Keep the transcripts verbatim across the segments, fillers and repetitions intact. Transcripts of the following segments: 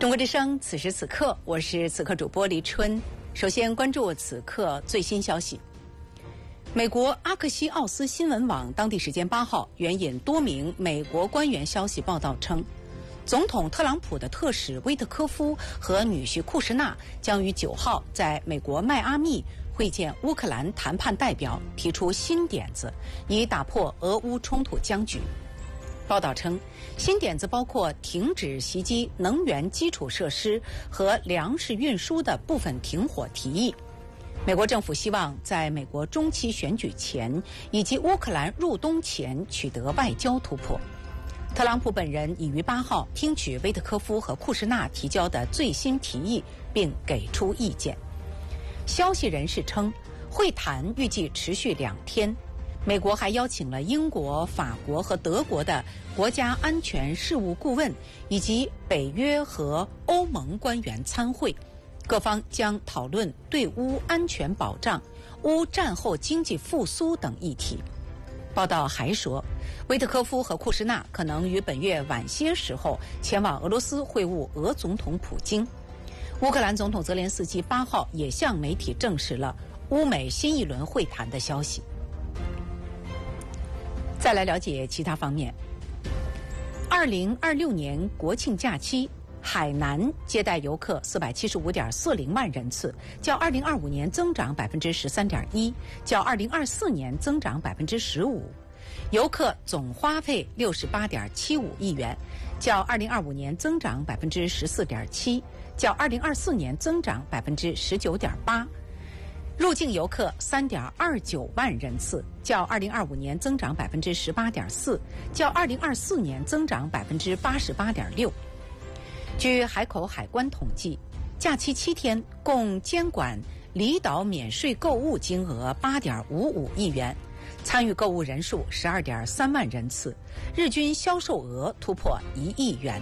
中国之声，此时此刻，我是此刻主播黎春。首先关注此刻最新消息。美国阿克西奥斯新闻网当地时间八号援引多名美国官员消息报道称，总统特朗普的特使威特科夫和女婿库什纳将于九号在美国迈阿密会见乌克兰谈判代表，提出新点子，以打破俄乌冲突僵局。报道称，新点子包括停止袭击能源基础设施和粮食运输的部分停火提议。美国政府希望在美国中期选举前以及乌克兰入冬前取得外交突破。特朗普本人已于八号听取威特科夫和库什纳提交的最新提议，并给出意见。消息人士称，会谈预计持续两天。美国还邀请了英国、法国和德国的国家安全事务顾问，以及北约和欧盟官员参会，各方将讨论对乌安全保障、乌战后经济复苏等议题。报道还说，威特科夫和库什纳可能于本月晚些时候前往俄罗斯会晤俄总统普京。乌克兰总统泽连斯基八号也向媒体证实了乌美新一轮会谈的消息。再来了解其他方面。二零二六年国庆假期，海南接待游客四百七十五点四零万人次，较二零二五年增长百分之十三点一，较二零二四年增长百分之十五。游客总花费六十八点七五亿元，较二零二五年增长百分之十四点七，较二零二四年增长百分之十九点八。入境游客三点二九万人次，较二零二五年增长百分之十八点四，较二零二四年增长百分之八十八点六。据海口海关统计，假期七天共监管离岛免税购物金额八点五五亿元，参与购物人数十二点三万人次，日均销售额突破一亿元。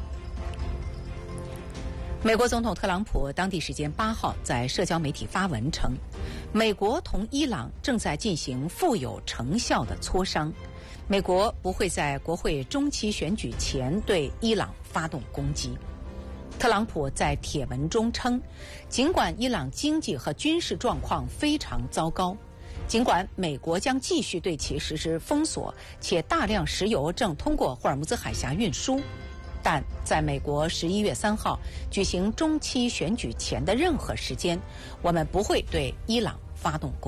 美国总统特朗普当地时间八号在社交媒体发文称，美国同伊朗正在进行富有成效的磋商，美国不会在国会中期选举前对伊朗发动攻击。特朗普在帖文中称，尽管伊朗经济和军事状况非常糟糕，尽管美国将继续对其实施封锁，且大量石油正通过霍尔木兹海峡运输，但在美国十一月三号举行中期选举前的任何时间，我们不会对伊朗发动攻击。